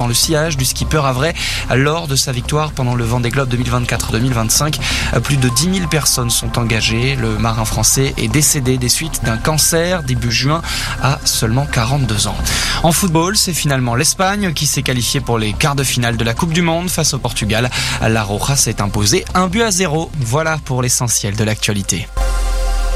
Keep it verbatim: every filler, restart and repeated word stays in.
dans le sillage du skipper havrais lors de sa victoire pendant le Vendée Globe deux mille vingt-quatre deux mille vingt-cinq. Plus de dix mille personnes sont engagées. Le marin français est décédé des suites d'un cancer début juin à seulement quarante-deux ans. En football, c'est finalement l'Espagne qui s'est qualifiée pour les quarts de finale de la Coupe du Monde face au Portugal. La Roja s'est imposée un but à zéro. Voilà pour l'essentiel de l'actualité.